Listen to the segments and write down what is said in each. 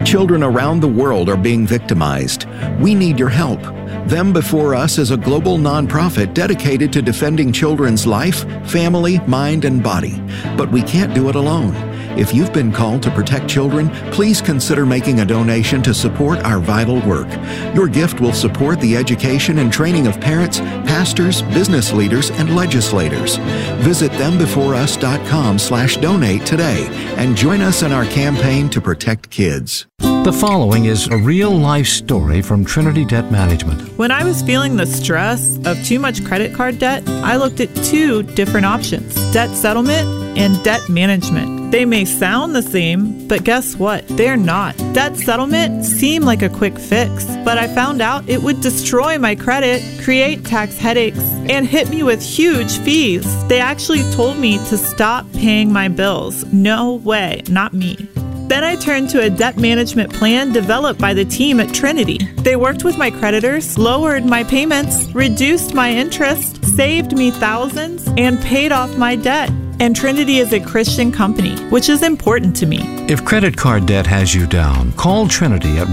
Children around the world are being victimized. We need your help. Them Before Us is a global nonprofit dedicated to defending children's life, family, mind, and body. But we can't do it alone. If you've been called to protect children, please consider making a donation to support our vital work. Your gift will support the education and training of parents, pastors, business leaders, and legislators. Visit thembeforeus.com/donate today and join us in our campaign to protect kids. The following is a real-life story from Trinity Debt Management. When I was feeling the stress of too much credit card debt, I looked at two different options: debt settlement and debt management. They may sound the same, but guess what? They're not. Debt settlement seemed like a quick fix, but I found out it would destroy my credit, create tax headaches, and hit me with huge fees. They actually told me to stop paying my bills. No way, not me. Then I turned to a debt management plan developed by the team at Trinity. They worked with my creditors, lowered my payments, reduced my interest, saved me thousands, and paid off my debt. And Trinity is a Christian company, which is important to me. If credit card debt has you down, call Trinity at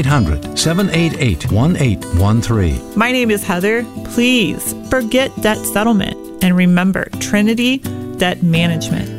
1-800-788-1813. My name is Heather. Please forget debt settlement and remember Trinity Debt Management.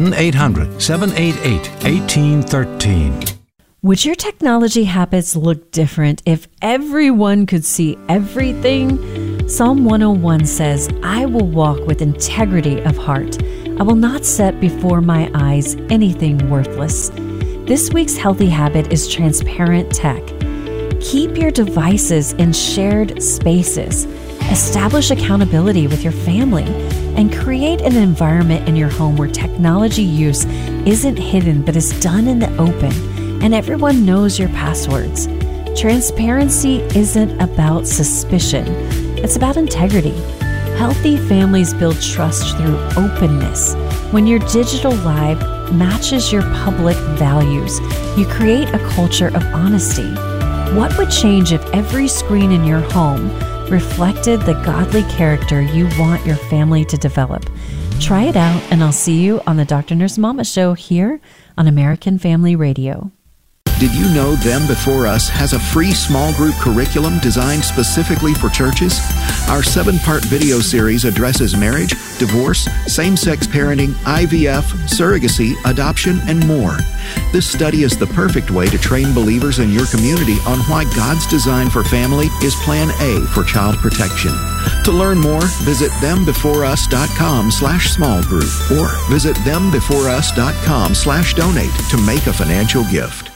1-800-788-1813. Would your technology habits look different if everyone could see everything? Psalm 101 says, "I will walk with integrity of heart. I will not set before my eyes anything worthless." This week's healthy habit is transparent tech. Keep your devices in shared spaces. Establish accountability with your family and create an environment in your home where technology use isn't hidden but is done in the open and everyone knows your passwords. Transparency isn't about suspicion. It's about integrity. Healthy families build trust through openness. When your digital life matches your public values, you create a culture of honesty. What would change if every screen in your home reflected the godly character you want your family to develop? Try it out, and I'll see you on the Dr. Nurse Mama Show here on American Family Radio. Did you know Them Before Us has a free small group curriculum designed specifically for churches? Our 7-part video series addresses marriage, divorce, same-sex parenting, IVF, surrogacy, adoption, and more. This study is the perfect way to train believers in your community on why God's design for family is Plan A for child protection. To learn more, visit thembeforeus.com/small group or visit thembeforeus.com/donate to make a financial gift.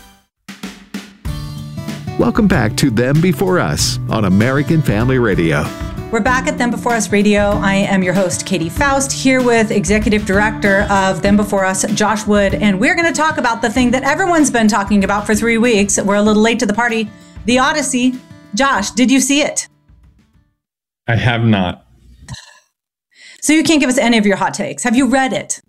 Welcome back to Them Before Us on American Family Radio. We're back at Them Before Us Radio. I am your host, Katie Faust, here with Executive Director of Them Before Us, Josh Wood, and we're going to talk about the thing that everyone's been talking about for 3 weeks. We're a little late to the party, The Odyssey. Josh, did you see it? I have not. So you can't give us any of your hot takes. Have you read it?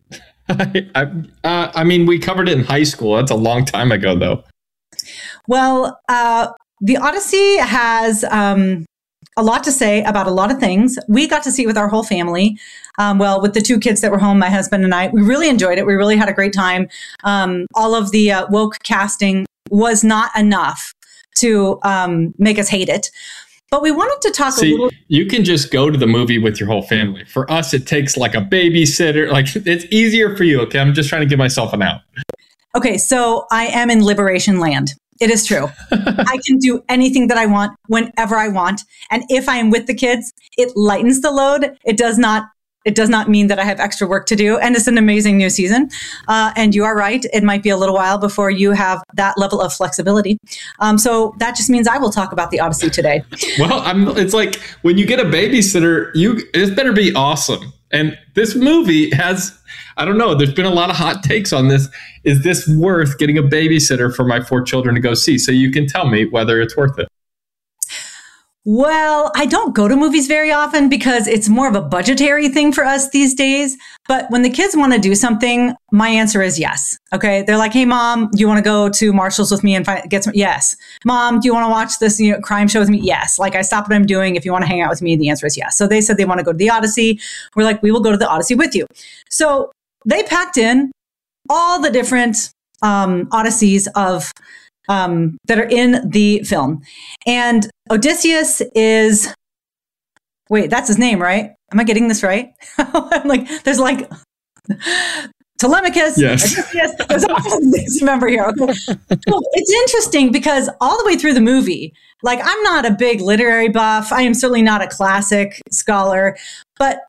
I mean, we covered it in high school. That's a long time ago, though. Well, The Odyssey has a lot to say about a lot of things. We got to see it with our whole family. With the 2 kids that were home, my husband and I, we really enjoyed it. We really had a great time. All of the woke casting was not enough to make us hate it. But we wanted to talk a little. You can just go to the movie with your whole family. For us, it takes like a babysitter. Like, it's easier for you. Okay, I'm just trying to give myself an out. Okay, so I am in liberation land. It is true. I can do anything that I want whenever I want. And if I am with the kids, it lightens the load. It does not mean that I have extra work to do. And it's an amazing new season. And you are right. It might be a little while before you have that level of flexibility. So that just means I will talk about The Odyssey today. Well, it's like when you get a babysitter, it better be awesome. And this movie has, I don't know, there's been a lot of hot takes on this. Is this worth getting a babysitter for my 4 children to go see? So you can tell me whether it's worth it. Well, I don't go to movies very often because it's more of a budgetary thing for us these days. But when the kids want to do something, my answer is yes. Okay. They're like, "Hey, Mom, do you want to go to Marshall's with me and get some?" Yes. "Mom, do you want to watch this crime show with me?" Yes. Like, I stop what I'm doing. If you want to hang out with me, the answer is yes. So they said they want to go to the Odyssey. We're like, we will go to the Odyssey with you. So they packed in all the different Odysseys of that are in the film. And Odysseus is, wait, that's his name, right? Am I getting this right? I'm like, there's like Telemachus. Yes. Odysseus. There's all things to remember here. Okay. So it's interesting because all the way through the movie, like I'm not a big literary buff. I am certainly not a classic scholar, but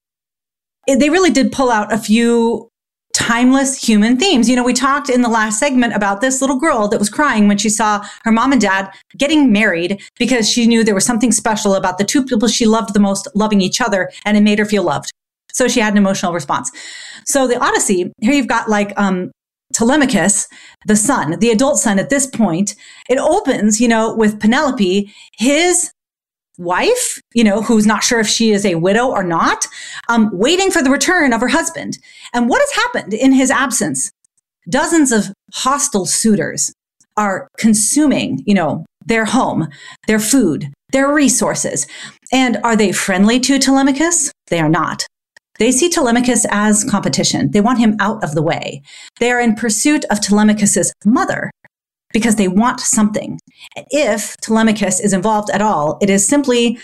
they really did pull out a few timeless human themes. You know, we talked in the last segment about this little girl that was crying when she saw her mom and dad getting married because she knew there was something special about the two people she loved the most loving each other, and it made her feel loved. So she had an emotional response. So the Odyssey, here you've got like Telemachus, the son, the adult son at this point. It opens, you know, with Penelope, his wife, you know, who's not sure if she is a widow or not, waiting for the return of her husband. And what has happened in his absence? Dozens of hostile suitors are consuming, you know, their home, their food, their resources. And are they friendly to Telemachus? They are not. They see Telemachus as competition. They want him out of the way. They are in pursuit of Telemachus's mother, because they want something. If Telemachus is involved at all, it is simply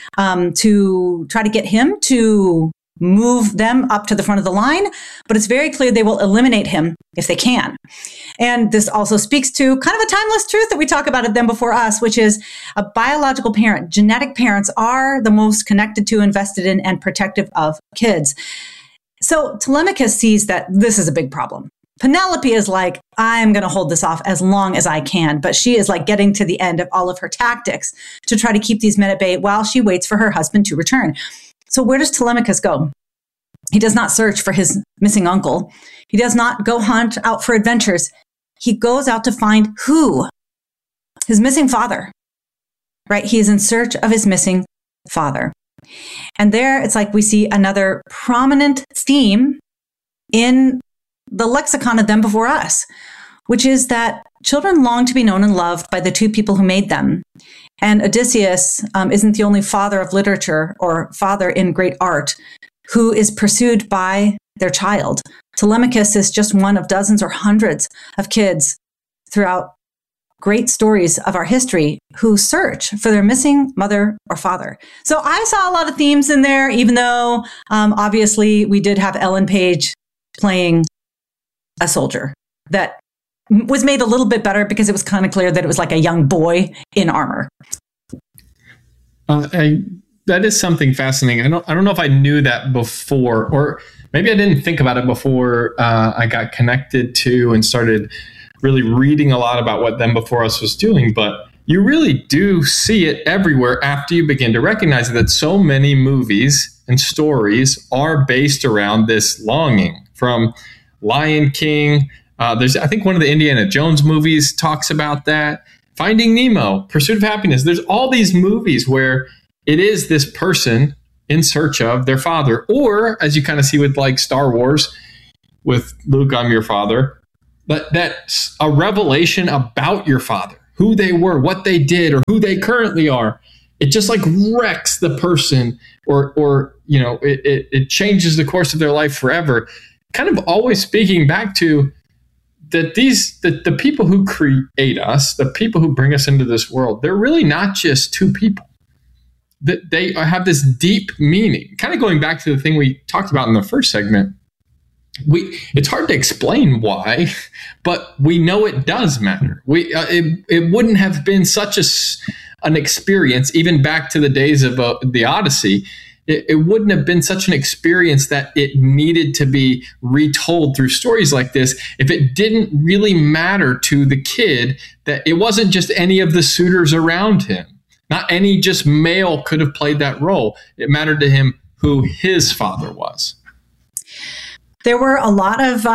to try to get him to move them up to the front of the line, but it's very clear they will eliminate him if they can. And this also speaks to kind of a timeless truth that we talk about at Them Before Us, which is a biological parent. Genetic parents are the most connected to, invested in, and protective of kids. So Telemachus sees that this is a big problem. Penelope is like, I'm going to hold this off as long as I can. But she is like getting to the end of all of her tactics to try to keep these men at bay while she waits for her husband to return. So where does Telemachus go? He does not search for his missing uncle. He does not go hunt out for adventures. He goes out to find who? His missing father, right? He is in search of his missing father. And there it's like we see another prominent theme in the lexicon of Them Before Us, which is that children long to be known and loved by the two people who made them. And Odysseus isn't the only father of literature or father in great art who is pursued by their child. Telemachus is just one of dozens or hundreds of kids throughout great stories of our history who search for their missing mother or father. So I saw a lot of themes in there, even though obviously we did have Ellen Page playing a soldier that was made a little bit better because it was kind of clear that it was like a young boy in armor. That is something fascinating. I don't know if I knew that before, or maybe I didn't think about it before I got connected to and started really reading a lot about what Them Before Us was doing. But you really do see it everywhere after you begin to recognize that so many movies and stories are based around this longing. From Lion King, there's, I think one of the Indiana Jones movies talks about that. Finding Nemo, Pursuit of Happiness. There's all these movies where it is this person in search of their father. Or, as you kind of see with like Star Wars, with Luke, I'm your father. But that's a revelation about your father, who they were, what they did, or who they currently are. It just like wrecks the person, or you know, it changes the course of their life forever. Kind of always speaking back to that the people who create us, the people who bring us into this world, they're really not just two people. That they have this deep meaning. Kind of going back to the thing we talked about in the first segment. It's hard to explain why, but we know it does matter. It wouldn't have been such an experience, even back to the days of the Odyssey. It wouldn't have been such an experience that it needed to be retold through stories like this if it didn't really matter to the kid that it wasn't just any of the suitors around him. Not any just male could have played that role. It mattered to him who his father was. There were a lot of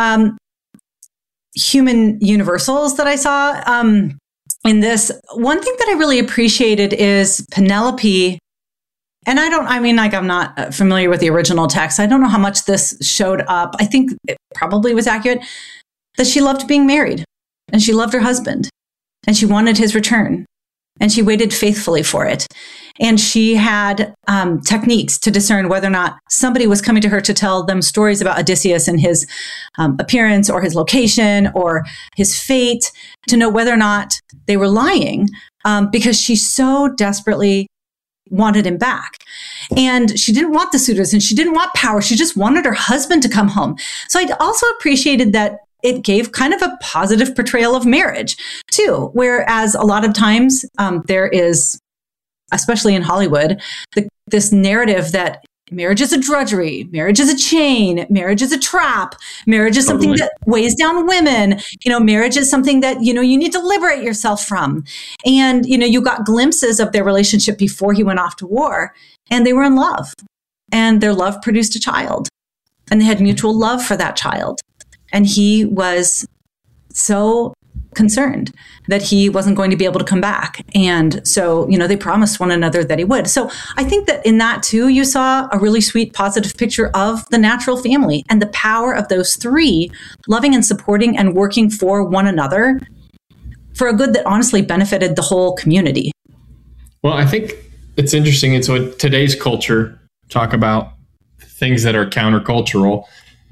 human universals that I saw in this. One thing that I really appreciated is Penelope. And I'm not familiar with the original text. I don't know how much this showed up. I think it probably was accurate that she loved being married and she loved her husband and she wanted his return and she waited faithfully for it. And she had techniques to discern whether or not somebody was coming to her to tell them stories about Odysseus and his appearance or his location or his fate, to know whether or not they were lying, because she so desperately wanted him back. And she didn't want the suitors and she didn't want power. She just wanted her husband to come home. So I also appreciated that it gave kind of a positive portrayal of marriage too. Whereas a lot of times there is, especially in Hollywood, this narrative that marriage is a drudgery, marriage is a chain, marriage is a trap, marriage is something that weighs down women. Marriage is something that, you need to liberate yourself from. And, you got glimpses of their relationship before he went off to war, and they were in love, and their love produced a child, and they had mutual love for that child. And he was so concerned that he wasn't going to be able to come back. And so, they promised one another that he would. So I think that in that too, you saw a really sweet, positive picture of the natural family and the power of those three loving and supporting and working for one another for a good that honestly benefited the whole community. Well, I think it's interesting. It's what today's culture talk about things that are countercultural.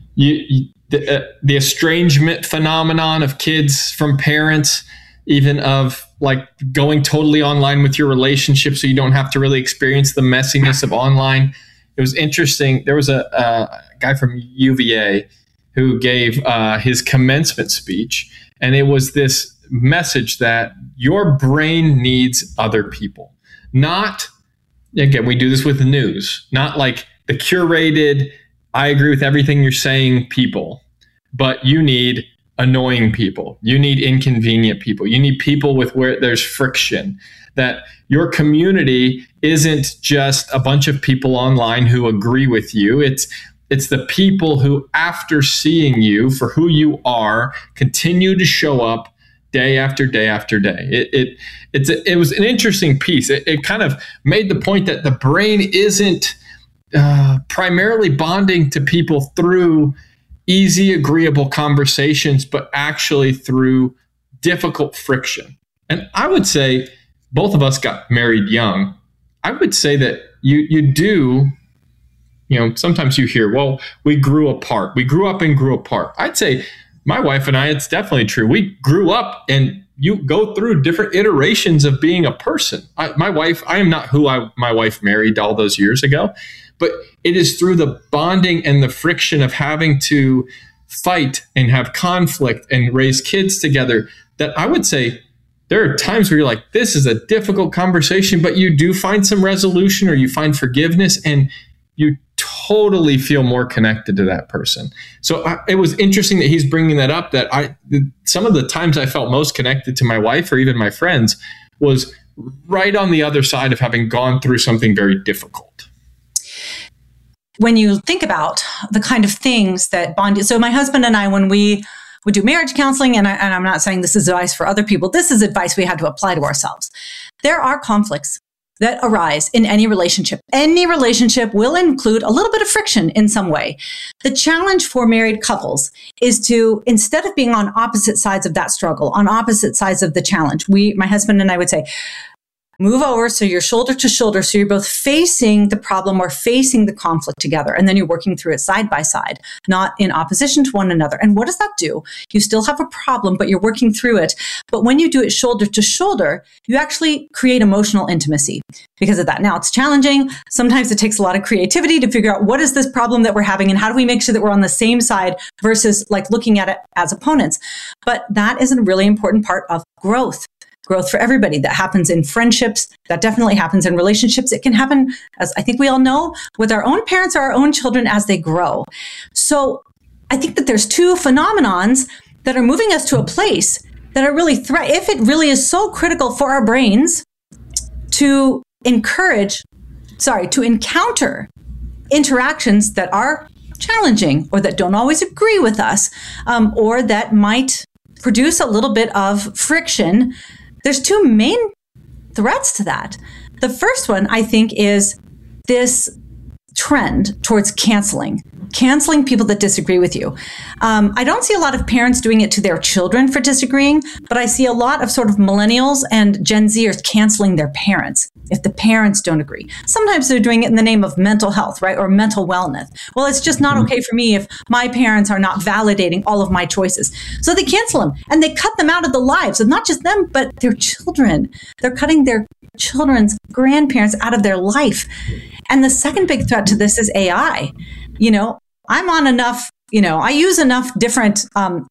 The estrangement phenomenon of kids from parents, even of like going totally online with your relationship so you don't have to really experience the messiness of online. It was interesting. There was a guy from UVA who gave his commencement speech, and it was this message that your brain needs other people. Not, again, we do this with the news, not like the curated, I agree with everything you're saying people, but you need annoying people. You need inconvenient people. You need people with where there's friction, that your community isn't just a bunch of people online who agree with you. It's the people who, after seeing you for who you are, continue to show up day after day after day. It was an interesting piece. It kind of made the point that the brain isn't primarily bonding to people through easy, agreeable conversations, but actually through difficult friction. And I would say both of us got married young. I would say that you do, sometimes you hear, well, we grew apart. We grew up and grew apart. I'd say my wife and I, it's definitely true. We grew up, and you go through different iterations of being a person. I am not who my wife married all those years ago. But it is through the bonding and the friction of having to fight and have conflict and raise kids together that I would say there are times where you're like, this is a difficult conversation, but you do find some resolution or you find forgiveness and you totally feel more connected to that person. So it was interesting that he's bringing that up, that some of the times I felt most connected to my wife or even my friends was right on the other side of having gone through something very difficult. When you think about the kind of things that bond, so my husband and I, when we would do marriage counseling, and I'm not saying this is advice for other people, this is advice we had to apply to ourselves. There are conflicts that arise in any relationship. Any relationship will include a little bit of friction in some way. The challenge for married couples is to, instead of being on opposite sides of that struggle, on opposite sides of the challenge, my husband and I would say, move over so you're shoulder to shoulder, so you're both facing the problem or facing the conflict together, and then you're working through it side by side, not in opposition to one another. And what does that do? You still have a problem, but you're working through it. But when you do it shoulder to shoulder, you actually create emotional intimacy because of that. Now, it's challenging. Sometimes it takes a lot of creativity to figure out what is this problem that we're having and how do we make sure that we're on the same side versus like looking at it as opponents. But that is a really important part of growth for everybody. That happens in friendships. That definitely happens in relationships. It can happen, as I think we all know, with our own parents or our own children as they grow. So I think that there's two phenomenons that are moving us to a place that are really if it really is so critical for our brains to encounter interactions that are challenging or that don't always agree with us, or that might produce a little bit of friction. There's two main threats to that. The first one, I think, is this trend towards canceling people that disagree with you. I don't see a lot of parents doing it to their children for disagreeing, but I see a lot of sort of millennials and Gen Zers canceling their parents if the parents don't agree. Sometimes they're doing it in the name of mental health, right? Or mental wellness. Well, it's just not okay for me if my parents are not validating all of my choices. So they cancel them and they cut them out of the lives of not just them, but their children. They're cutting their children's grandparents out of their life. And the second big threat to this is AI. I'm on enough, I use enough different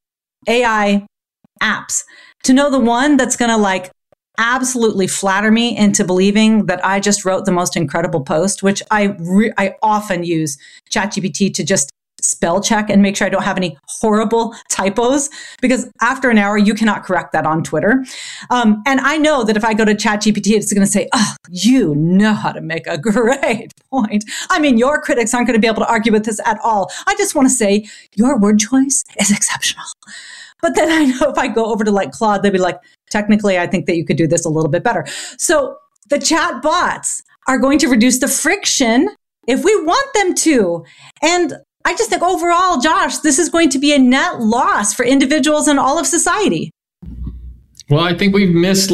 AI apps to know the one that's going to absolutely flatter me into believing that I just wrote the most incredible post, which I often use ChatGPT to just spell check and make sure I don't have any horrible typos, because after an hour, you cannot correct that on Twitter. And I know that if I go to ChatGPT, it's going to say, oh, you know how to make a great point. I mean, your critics aren't going to be able to argue with this at all. I just want to say your word choice is exceptional. But then I know if I go over to Claude, they'll be like, technically, I think that you could do this a little bit better. So the chat bots are going to reduce the friction if we want them to. And I just think overall, Josh, this is going to be a net loss for individuals and all of society. Well, I think we've missed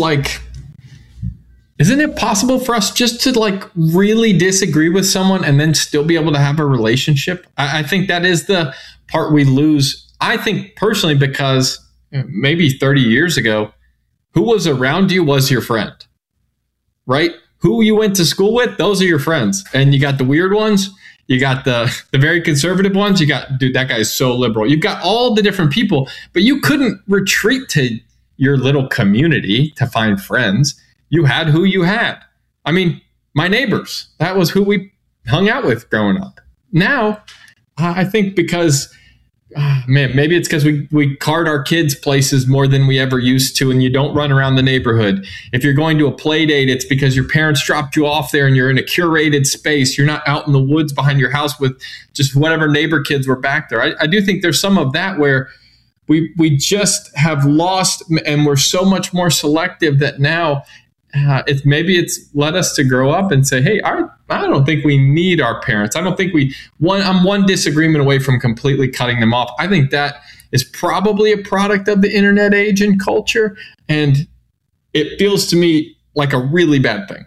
isn't it possible for us just to really disagree with someone and then still be able to have a relationship? I think that is the part we lose. I think personally, because maybe 30 years ago, who was around you was your friend, right? Who you went to school with, those are your friends. And you got the weird ones. You got the very conservative ones. You got, dude, that guy is so liberal. You've got all the different people, but you couldn't retreat to your little community to find friends. You had who you had. I mean, my neighbors, that was who we hung out with growing up. Now, I think because, maybe it's because we card our kids places more than we ever used to, and you don't run around the neighborhood. If you're going to a play date, it's because your parents dropped you off there and you're in a curated space. You're not out in the woods behind your house with just whatever neighbor kids were back there. I do think there's some of that where we just have lost, and we're so much more selective that now it's led us to grow up and say, hey, I don't think we need our parents. I don't think I'm one disagreement away from completely cutting them off. I think that is probably a product of the internet age and culture. And it feels to me like a really bad thing.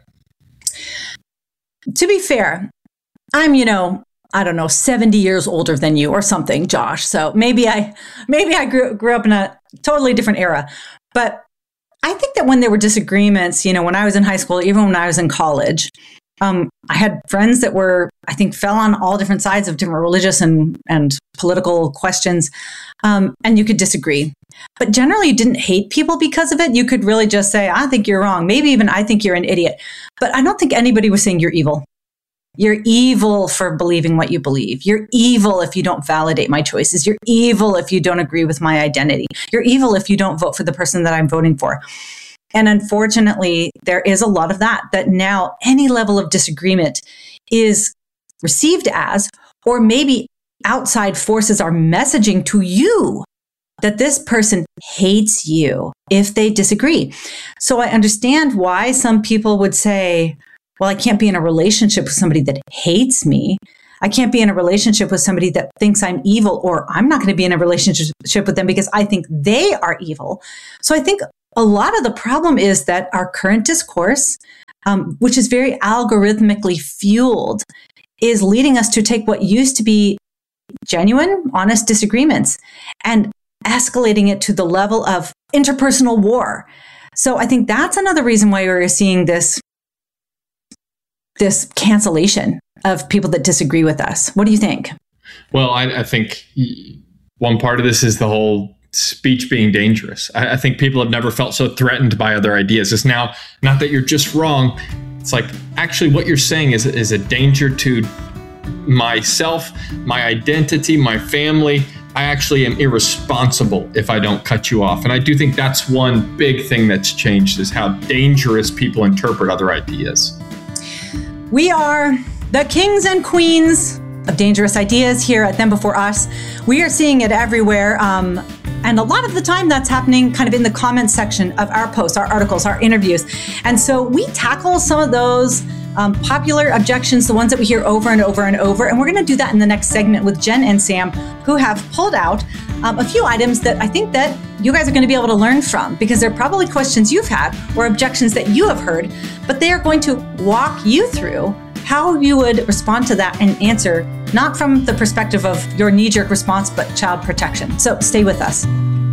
To be fair, I'm, I don't know, 70 years older than you or something, Josh. So maybe I grew up in a totally different era. But I think that when there were disagreements, when I was in high school, even when I was in college, I had friends that fell on all different sides of different religious and political questions. And you could disagree. But generally, you didn't hate people because of it. You could really just say, I think you're wrong. Maybe even I think you're an idiot. But I don't think anybody was saying you're evil. You're evil for believing what you believe. You're evil if you don't validate my choices. You're evil if you don't agree with my identity. You're evil if you don't vote for the person that I'm voting for. And unfortunately, there is a lot of that now any level of disagreement is received as, or maybe outside forces are messaging to you that this person hates you if they disagree. So I understand why some people would say, well, I can't be in a relationship with somebody that hates me. I can't be in a relationship with somebody that thinks I'm evil, or I'm not going to be in a relationship with them because I think they are evil. So I think a lot of the problem is that our current discourse, which is very algorithmically fueled, is leading us to take what used to be genuine, honest disagreements and escalating it to the level of interpersonal war. So I think that's another reason why we're seeing this cancellation of people that disagree with us. What do you think? Well, I think one part of this is the whole speech being dangerous. I think people have never felt so threatened by other ideas. It's now not that you're just wrong. It's like, actually what you're saying is a danger to myself, my identity, my family. I actually am irresponsible if I don't cut you off. And I do think that's one big thing that's changed, is how dangerous people interpret other ideas. We are the kings and queens of dangerous ideas here at Them Before Us. We are seeing it everywhere. And a lot of the time that's happening kind of in the comments section of our posts, our articles, our interviews. And so we tackle some of those popular objections, the ones that we hear over and over and over. And we're going to do that in the next segment with Jen and Sam, who have pulled out a few items that I think that you guys are going to be able to learn from, because they're probably questions you've had or objections that you have heard, but they are going to walk you through how you would respond to that and answer, not from the perspective of your knee-jerk response, but child protection. So stay with us.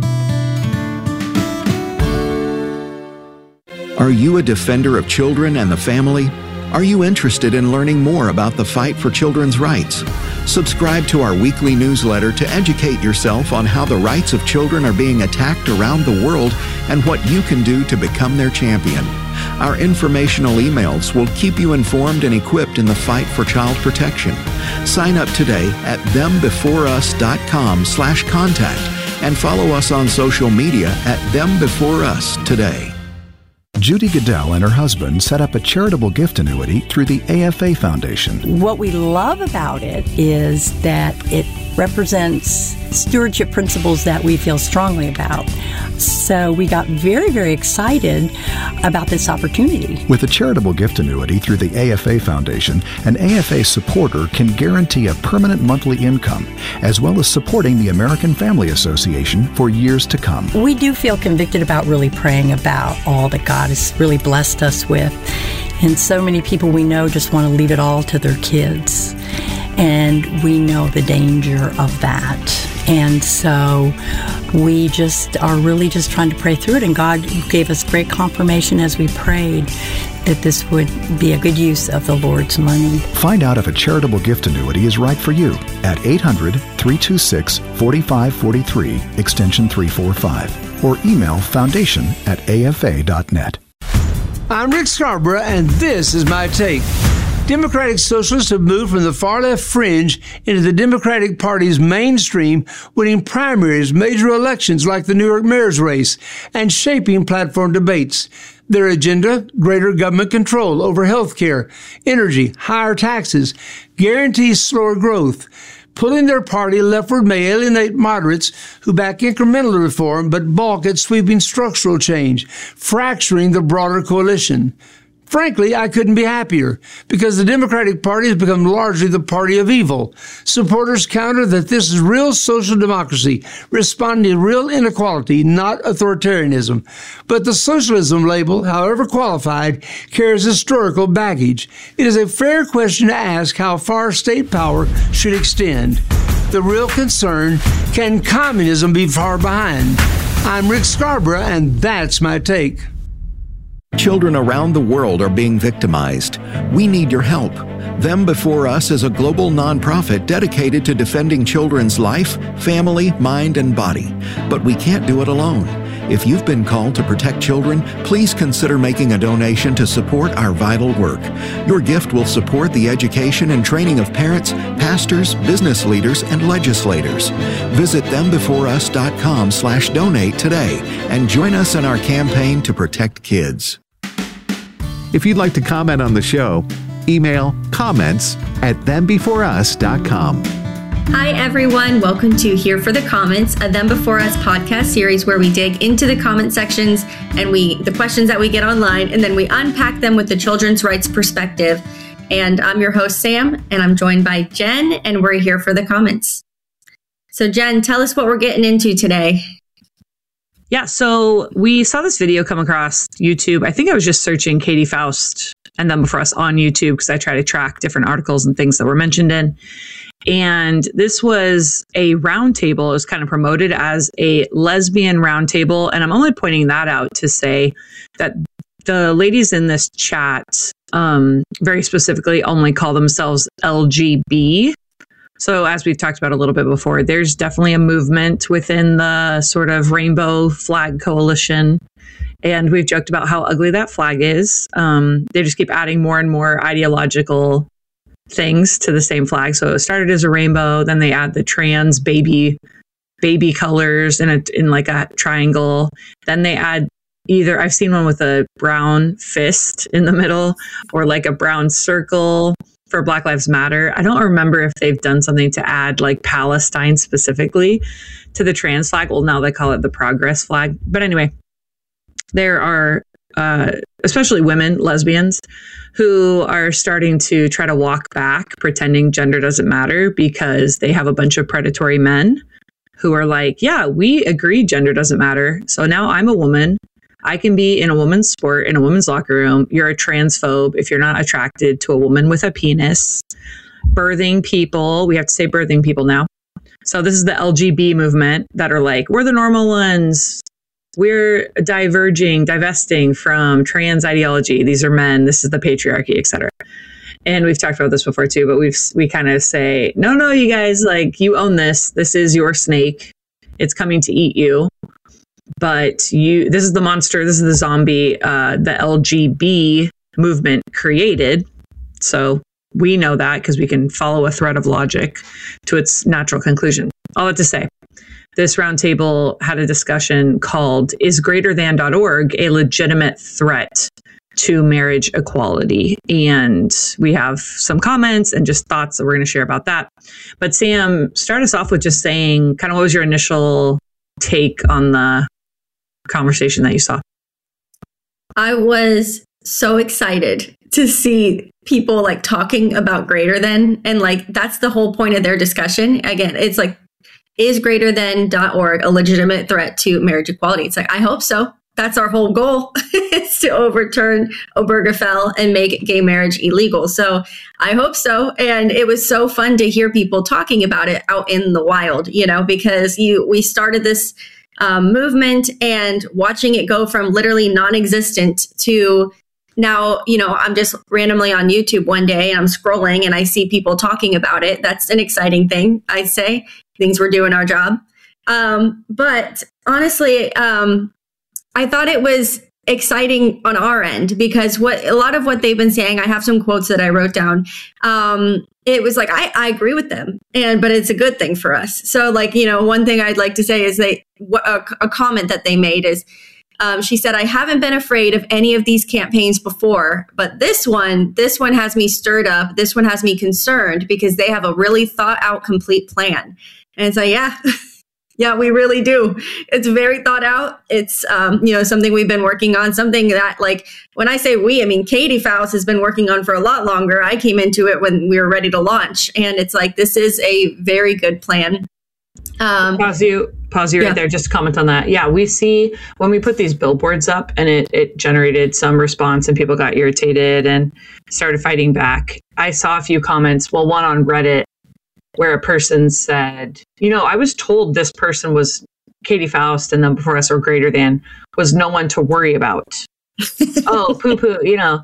Are you a defender of children and the family? Are you interested in learning more about the fight for children's rights? Subscribe to our weekly newsletter to educate yourself on how the rights of children are being attacked around the world and what you can do to become their champion. Our informational emails will keep you informed and equipped in the fight for child protection. Sign up today at thembeforeus.com/contact and follow us on social media at thembeforeus today. Judy Goodell and her husband set up a charitable gift annuity through the AFA Foundation. What we love about it is that it represents stewardship principles that we feel strongly about. So we got very, very excited about this opportunity. With a charitable gift annuity through the AFA Foundation, an AFA supporter can guarantee a permanent monthly income, as well as supporting the American Family Association for years to come. We do feel convicted about really praying about all that God has really blessed us with. And so many people we know just want to leave it all to their kids. And we know the danger of that. And so we just are really just trying to pray through it. And God gave us great confirmation as we prayed that this would be a good use of the Lord's money. Find out if a charitable gift annuity is right for you at 800-326-4543, extension 345, or email foundation@afa.net. I'm Rick Scarborough, and this is my take. Democratic Socialists have moved from the far-left fringe into the Democratic Party's mainstream, winning primaries, major elections like the New York mayor's race, and shaping platform debates. Their agenda: greater government control over health care, energy, higher taxes, guarantees slower growth. Pulling their party leftward may alienate moderates who back incremental reform but balk at sweeping structural change, fracturing the broader coalition. Frankly, I couldn't be happier, because the Democratic Party has become largely the party of evil. Supporters counter that this is real social democracy, responding to real inequality, not authoritarianism. But the socialism label, however qualified, carries historical baggage. It is a fair question to ask how far state power should extend. The real concern: can communism be far behind? I'm Rick Scarborough, and that's my take. Children around the world are being victimized. We need your help. Them Before Us is a global nonprofit dedicated to defending children's life, family, mind, and body. But we can't do it alone. If you've been called to protect children, please consider making a donation to support our vital work. Your gift will support the education and training of parents, pastors, business leaders, and legislators. Visit thembeforeus.com/donate today and join us in our campaign to protect kids. If you'd like to comment on the show, email comments@thembeforeus.com. Hi, everyone. Welcome to Here for the Comments, a Them Before Us podcast series where we dig into the comment sections and the questions that we get online, and then we unpack them with the children's rights perspective. And I'm your host, Sam, and I'm joined by Jen, and we're here for the comments. So, Jen, tell us what we're getting into today. Yeah, so we saw this video come across YouTube. I think I was just searching Katie Faust and Them Before Us on YouTube because I try to track different articles and things that were mentioned in. And this was a roundtable. It was kind of promoted as a lesbian roundtable. And I'm only pointing that out to say that the ladies in this chat very specifically only call themselves LGB. So as we've talked about a little bit before, there's definitely a movement within the sort of rainbow flag coalition. And we've joked about how ugly that flag is. They just keep adding more and more ideological things to the same flag. So it started as a rainbow, then they add the trans baby colors in like a triangle. Then they add either, I've seen one with a brown fist in the middle or like a brown circle for Black Lives Matter. I don't remember if they've done something to add like Palestine specifically to the trans flag. Well, now they call it the progress flag. But anyway, there are especially women, lesbians, who are starting to try to walk back, pretending gender doesn't matter because they have a bunch of predatory men who are like, yeah, we agree gender doesn't matter. So now I'm a woman. I can be in a woman's sport, in a woman's locker room. You're a transphobe if you're not attracted to a woman with a penis. Birthing people. We have to say birthing people now. So this is the LGB movement that are like, we're the normal ones. We're divesting from trans ideology. These are men. This is the patriarchy, etc. And we've talked about this before too, but we kind of say, no, you guys, like, you own this. This is your snake. It's coming to eat you. But this is the monster. This is the zombie, the LGB movement created. So we know that because we can follow a thread of logic to its natural conclusion. All that to say, this roundtable had a discussion called "Is greaterthan.org a legitimate threat to marriage equality?" And we have some comments and just thoughts that we're going to share about that. But Sam, start us off with just saying kind of what was your initial take on the conversation that you saw? I was so excited to see people like talking about greater than, and like that's the whole point of their discussion. Again, it's like, is greaterthan.org a legitimate threat to marriage equality? It's like, I hope so. That's our whole goal, is to overturn Obergefell and make gay marriage illegal. So I hope so. And it was so fun to hear people talking about it out in the wild, because we started this movement and watching it go from literally non-existent to now, I'm just randomly on YouTube one day and I'm scrolling and I see people talking about it. That's an exciting thing, I'd say. Things we're doing our job. But honestly, I thought it was exciting on our end because a lot of what they've been saying, I have some quotes that I wrote down. It was like, I agree with them, but it's a good thing for us. So like, one thing I'd like to say is a comment that they made is, she said, I haven't been afraid of any of these campaigns before, but this one has me stirred up. This one has me concerned because they have a really thought out, complete plan. And it's like, yeah, we really do. It's very thought out. It's, something we've been working on, something that, like, when I say we, I mean, Katie Faust has been working on for a lot longer. I came into it when we were ready to launch. And it's like, this is a very good plan. Pause you right there. Just comment on that. Yeah, we see when we put these billboards up and it generated some response and people got irritated and started fighting back. I saw a few comments. Well, one on Reddit where a person said, I was told this person was Katie Faust and then before us or greater than was no one to worry about. Oh, poo-poo,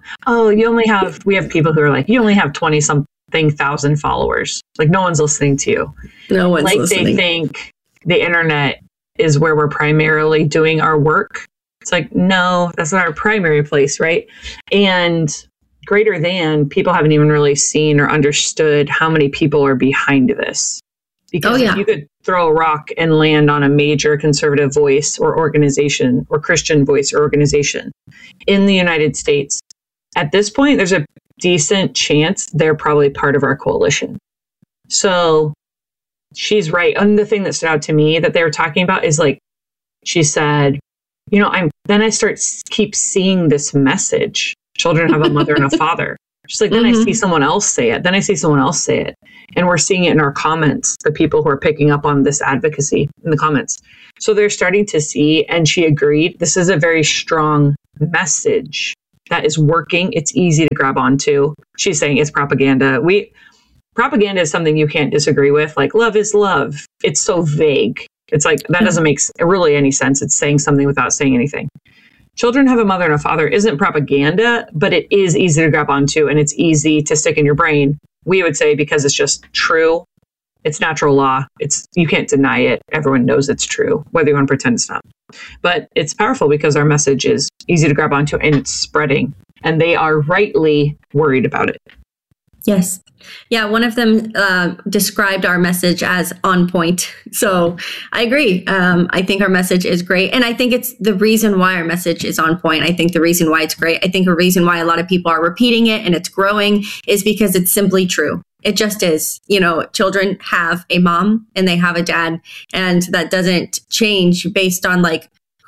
we have people who are like, you only have 20 something thousand followers. Like no one's listening to you. No one's listening. They think the internet is where we're primarily doing our work. It's like, no, that's not our primary place, right? And greater than, people haven't even really seen or understood how many people are behind this. Because if you could throw a rock and land on a major conservative voice or organization or Christian voice or organization in the United States, at this point, there's a decent chance they're probably part of our coalition. So she's right. And the thing that stood out to me that they were talking about is like, she said, then I keep seeing this message. Children have a mother and a father. She's like, then I see someone else say it. Then I see someone else say it. And we're seeing it in our comments, the people who are picking up on this advocacy in the comments. So they're starting to see, and she agreed, this is a very strong message that is working. It's easy to grab onto. She's saying it's propaganda. Propaganda is something you can't disagree with. Like love is love. It's so vague. It's like, that doesn't make really any sense. It's saying something without saying anything. Children have a mother and a father isn't propaganda, but it is easy to grab onto and it's easy to stick in your brain. We would say because it's just true. It's natural law. You can't deny it. Everyone knows it's true, whether you want to pretend it's not. But it's powerful because our message is easy to grab onto and it's spreading. And they are rightly worried about it. Yes. Yeah, one of them described our message as on point. So I agree. I think our message is great. And I think it's the reason why our message is on point. I think the reason why it's great, I think a reason why a lot of people are repeating it and it's growing is because it's simply true. It just is. Children have a mom and they have a dad, and that doesn't change based on like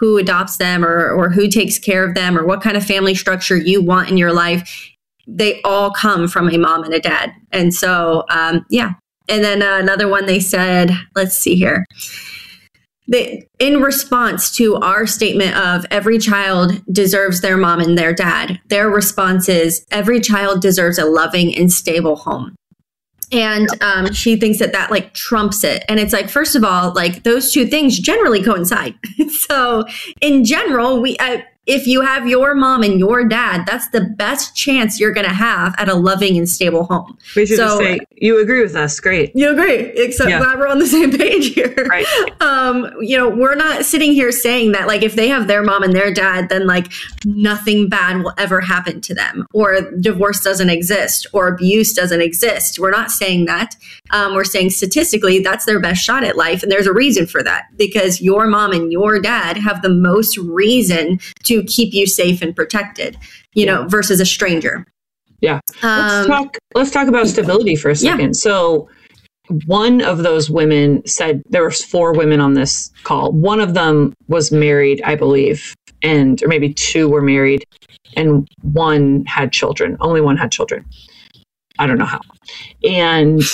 who adopts them or who takes care of them or what kind of family structure you want in your life, they all come from a mom and a dad. And so, yeah. And then another one, they said, let's see here. In response to our statement of every child deserves their mom and their dad, their response is every child deserves a loving and stable home. And she thinks that like trumps it. And it's like, first of all, like those two things generally coincide. So in general, if you have your mom and your dad, that's the best chance you're going to have at a loving and stable home. We should just say, you agree with us. Great. You agree. Except glad we're on the same page here. Right. We're not sitting here saying that like if they have their mom and their dad, then like nothing bad will ever happen to them or divorce doesn't exist or abuse doesn't exist. We're not saying that. We're saying statistically, that's their best shot at life. And there's a reason for that because your mom and your dad have the most reason to keep you safe and protected, versus a stranger. Yeah. Let's talk about stability for a second. Yeah. So one of those women said there was 4 women on this call. One of them was married, I believe, or maybe 2 were married and one had children. Only one had children. I don't know how. And,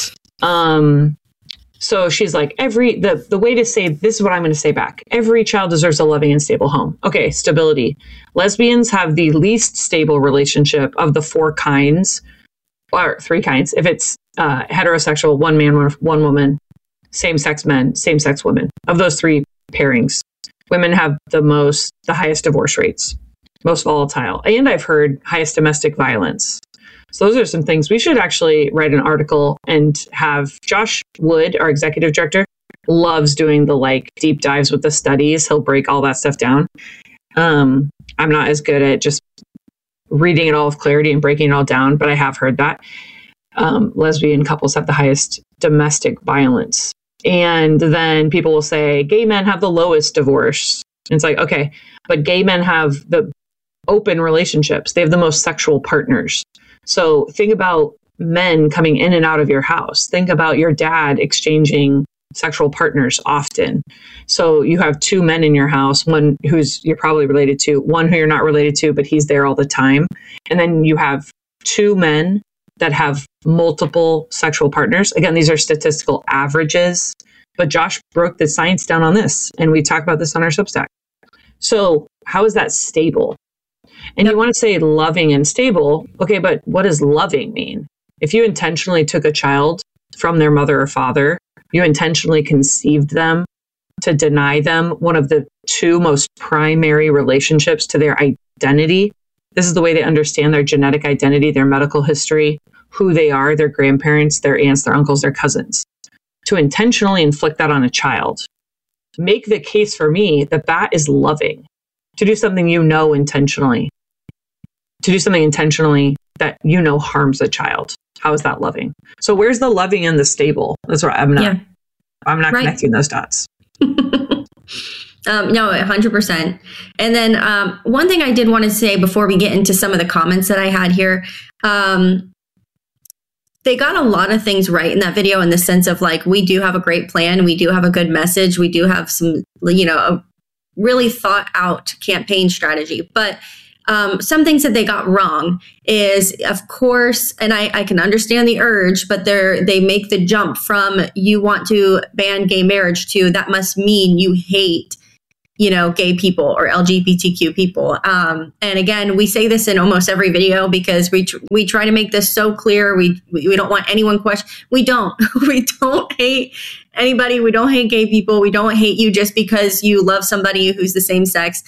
so she's like, the way to say, this is what I'm going to say back. Every child deserves a loving and stable home. Okay, stability. Lesbians have the least stable relationship of the 4 kinds, or 3 kinds. If it's heterosexual, 1 man, 1 woman, same-sex men, same-sex women. Of those 3 pairings, women have the highest divorce rates, most volatile. And I've heard highest domestic violence. So those are some things. We should actually write an article and have Josh Wood, our executive director, loves doing the deep dives with the studies. He'll break all that stuff down. I'm not as good at just reading it all with clarity and breaking it all down, but I have heard that lesbian couples have the highest domestic violence. And then people will say gay men have the lowest divorce. And it's like, okay, but gay men have the open relationships. They have the most sexual partners. So think about men coming in and out of your house. Think about your dad exchanging sexual partners often. So you have 2 men in your house, one who's you're probably related to, one who you're not related to, but he's there all the time. And then you have 2 men that have multiple sexual partners. Again, these are statistical averages, but Josh broke the science down on this. And we talk about this on our Substack. So how is that stable? And you want to say loving and stable. Okay, but what does loving mean? If you intentionally took a child from their mother or father, you intentionally conceived them to deny them one of the 2 most primary relationships to their identity. This is the way they understand their genetic identity, their medical history, who they are, their grandparents, their aunts, their uncles, their cousins. To intentionally inflict that on a child. Make the case for me that is loving. To do something intentionally. To do something intentionally that harms a child. How is that loving? So where's the loving and the stable? That's what I'm not connecting those dots. No, 100%. And then one thing I did want to say before we get into some of the comments that I had here, they got a lot of things right in that video in the sense of we do have a great plan. We do have a good message. We do have some, a really thought out campaign strategy. But some things that they got wrong is, of course, and I can understand the urge, but they make the jump from you want to ban gay marriage to that must mean you hate, gay people or LGBTQ people. And again, we say this in almost every video because we try to make this so clear. We don't want anyone question. We don't. We don't hate anybody. We don't hate gay people. We don't hate you just because you love somebody who's the same sex.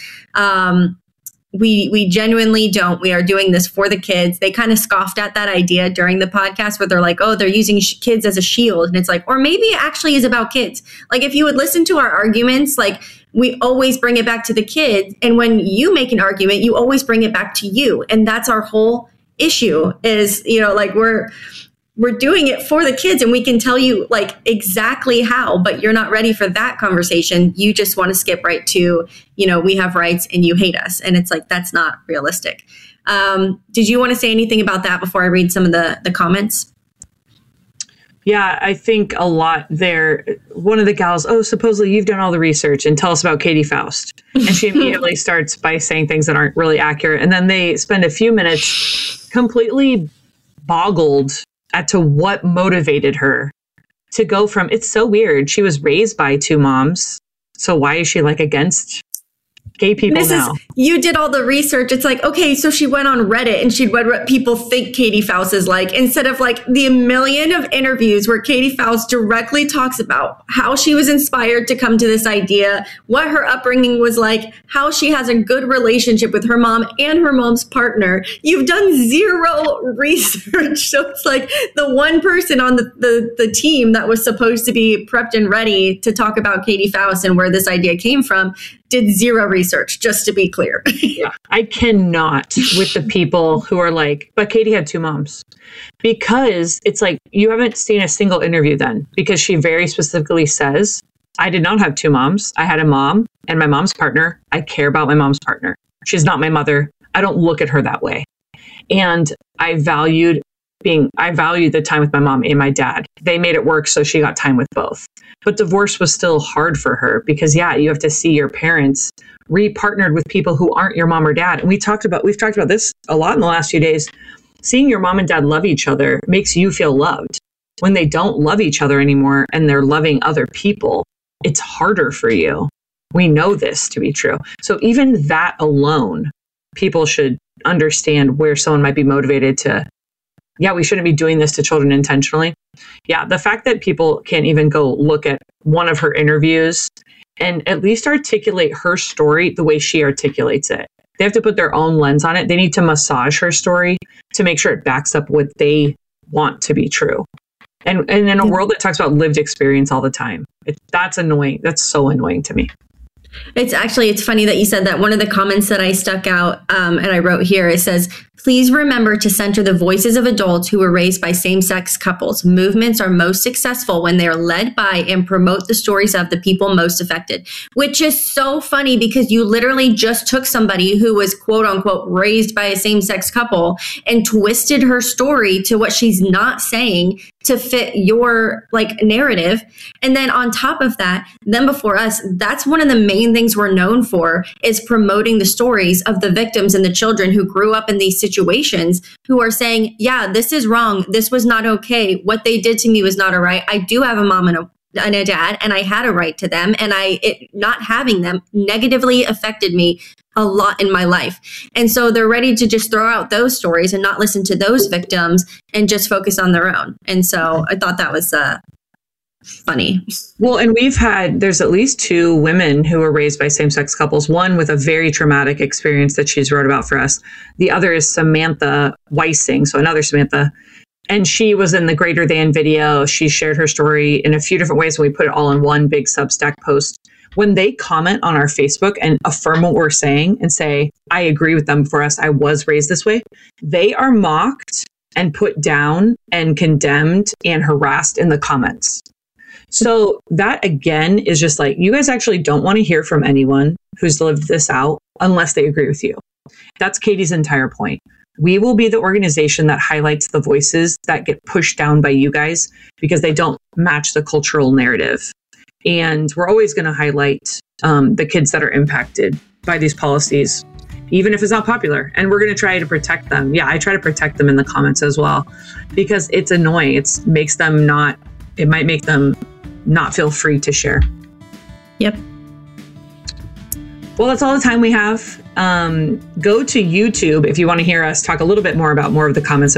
We genuinely don't. We are doing this for the kids. They kind of scoffed at that idea during the podcast where they're like, oh, they're using kids as a shield. And it's like, or maybe it actually is about kids. If you would listen to our arguments, we always bring it back to the kids. And when you make an argument, you always bring it back to you. And that's our whole issue is, we're doing it for the kids and we can tell you exactly how, but you're not ready for that conversation. You just want to skip right to, we have rights and you hate us. And it's that's not realistic. Did you want to say anything about that before I read some of the comments? Yeah, I think a lot there. One of the gals, supposedly you've done all the research and tell us about Katie Faust. And she immediately starts by saying things that aren't really accurate. And then they spend a few minutes completely boggled as to what motivated her to go from, it's so weird. She was raised by two moms. So why is she like against gay people now? You did all the research. It's like, okay, so she went on Reddit and she'd read what people think Katie Faust is like, instead of like the million of interviews where Katie Faust directly talks about how she was inspired to come to this idea, what her upbringing was like, how she has a good relationship with her mom and her mom's partner. You've done zero research. So it's like the one person on the team that was supposed to be prepped and ready to talk about Katie Faust and where this idea came from did zero research, just to be clear. Yeah, I cannot with the people who are like, but Katie had two moms. Because it's like, you haven't seen a single interview then, because she very specifically says, I did not have two moms. I had a mom and my mom's partner. I care about my mom's partner. She's not my mother. I don't look at her that way. And I valued the time with my mom and my dad. They made it work, so she got time with both. But divorce was still hard for her because, yeah, you have to see your parents re-partnered with people who aren't your mom or dad. And we've talked about this a lot in the last few days. Seeing your mom and dad love each other makes you feel loved. When they don't love each other anymore and they're loving other people, it's harder for you. We know this to be true. So even that alone, people should understand where someone might be motivated to, yeah, we shouldn't be doing this to children intentionally. Yeah, the fact that people can't even go look at one of her interviews and at least articulate her story the way she articulates it. They have to put their own lens on it. They need to massage her story to make sure it backs up what they want to be true. And in a world that talks about lived experience all the time, that's annoying. That's so annoying to me. It's funny that you said that. One of the comments that I stuck out and I wrote here, it says, please remember to center the voices of adults who were raised by same-sex couples. Movements are most successful when they're led by and promote the stories of the people most affected, which is so funny because you literally just took somebody who was quote unquote raised by a same-sex couple and twisted her story to what she's not saying to fit your narrative. And then on top of that, Them Before Us, that's one of the main things we're known for, is promoting the stories of the victims and the children who grew up in these situations, who are saying, yeah, this is wrong. This was not okay. What they did to me was not all right. I do have a mom and a dad, and I had a right to them. And not having them negatively affected me a lot in my life. And so they're ready to just throw out those stories and not listen to those victims and just focus on their own. And so I thought that was funny. Well, and there's at least two women who were raised by same-sex couples, one with a very traumatic experience that she's wrote about for us. The other is Samantha Weissing, so another Samantha. And she was in the Greater Than video. She shared her story in a few different ways, and we put it all in one big Substack post. When they comment on our Facebook and affirm what we're saying and say, I agree with Them Before Us, I was raised this way, they are mocked and put down and condemned and harassed in the comments. So that, again, is just like, you guys actually don't want to hear from anyone who's lived this out unless they agree with you. That's Katie's entire point. We will be the organization that highlights the voices that get pushed down by you guys because they don't match the cultural narrative. And we're always going to highlight the kids that are impacted by these policies, even if it's not popular. And we're going to try to protect them. Yeah, I try to protect them in the comments as well, because it's annoying. It might make them not feel free to share. Yep. Well, that's all the time we have. Go to YouTube if you want to hear us talk a little bit more about more of the comments